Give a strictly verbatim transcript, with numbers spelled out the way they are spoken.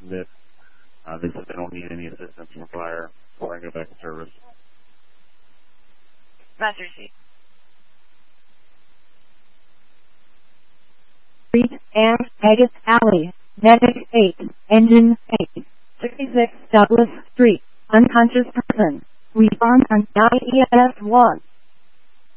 admit. Uh, they said they don't need any assistance from fire before I go back to service. Roger, C. Street and Agate Alley, Medic eight, Engine eight, sixty-six Douglas Street, unconscious person. Respond on nine E M S one.